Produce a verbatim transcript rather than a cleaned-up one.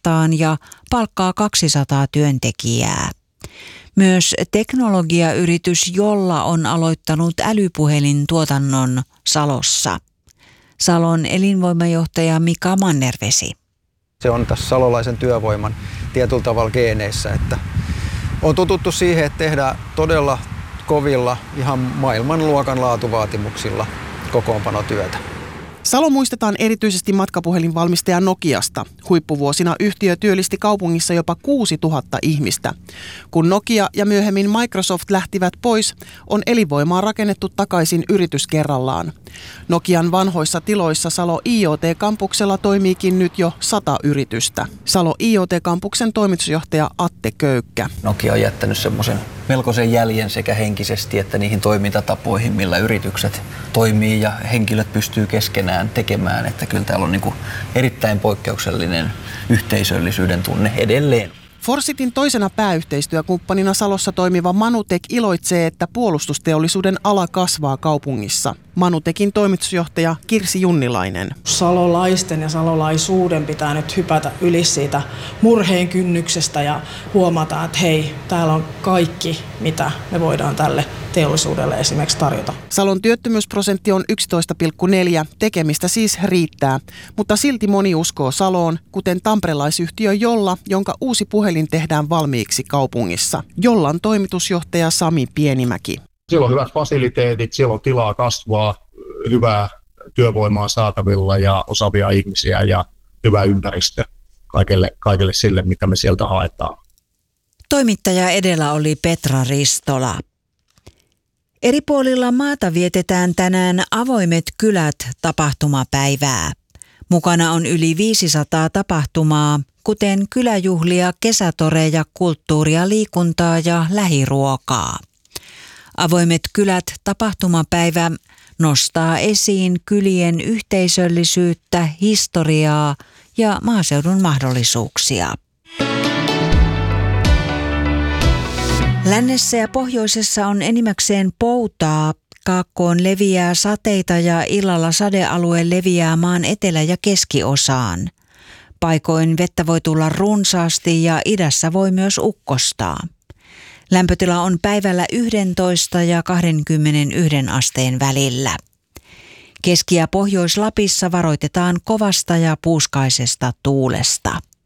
vastaan ja palkkaa kaksisataa työntekijää. Myös teknologiayritys Jolla on aloittanut älypuhelintuotannon Salossa. Salon elinvoimajohtaja Mika Mannervesi. Se on tässä salolaisen työvoiman tietyllä tavalla geeneissä, että on totuttu siihen, että tehdään todella kovilla, ihan maailmanluokan laatuvaatimuksilla kokoonpanotyötä. Salo muistetaan erityisesti matkapuhelinvalmistaja Nokiasta. Huippuvuosina yhtiö työllisti kaupungissa jopa kuusituhatta ihmistä. Kun Nokia ja myöhemmin Microsoft lähtivät pois, on elinvoimaa rakennettu takaisin yritys kerrallaan. Nokian vanhoissa tiloissa Salo I O T-kampuksella toimiikin nyt jo sata yritystä. Salo I O T-kampuksen toimitusjohtaja Atte Köykkä. Nokia on jättänyt semmoisen melkoisen jäljen sekä henkisesti että niihin toimintatapoihin, millä yritykset toimii ja henkilöt pystyy keskenään tekemään. Että kyllä täällä on niin kuin erittäin poikkeuksellinen yhteisöllisyyden tunne edelleen. Forsitin toisena pääyhteistyökumppanina Salossa toimiva Manutek iloitsee, että puolustusteollisuuden ala kasvaa kaupungissa. Manutekin toimitusjohtaja Kirsi Junnilainen. Salolaisten ja salolaisuuden pitää nyt hypätä yli siitä murheen kynnyksestä ja huomata, että hei, täällä on kaikki, mitä me voidaan tälle teollisuudelle esimerkiksi tarjota. Salon työttömyysprosentti on yksitoista pilkku neljä, tekemistä siis riittää, mutta silti moni uskoo Saloon, kuten tamperelaisyhtiö Jolla, jonka uusi puhelin tehdään valmiiksi kaupungissa. Jollan toimitusjohtaja Sami Pienimäki. Siellä on hyvät fasiliteetit, siellä on tilaa kasvaa, hyvää työvoimaa saatavilla ja osaavia ihmisiä ja hyvä ympäristö kaikelle, kaikelle sille, mitä me sieltä haetaan. Toimittaja edellä oli Petra Ristola. Eri puolilla maata vietetään tänään Avoimet kylät -tapahtumapäivää. Mukana on yli viisisataa tapahtumaa, kuten kyläjuhlia, kesätoreja, kulttuuria, liikuntaa ja lähiruokaa. Avoimet kylät -tapahtumapäivä nostaa esiin kylien yhteisöllisyyttä, historiaa ja maaseudun mahdollisuuksia. Lännessä ja pohjoisessa on enimmäkseen poutaa, kaakkoon leviää sateita ja illalla sadealue leviää maan etelä- ja keskiosaan. Paikoin vettä voi tulla runsaasti ja idässä voi myös ukkostaa. Lämpötila on päivällä yksitoista ja kaksikymmentäyksi asteen välillä. Keski- ja Pohjois-Lapissa varoitetaan kovasta ja puuskaisesta tuulesta.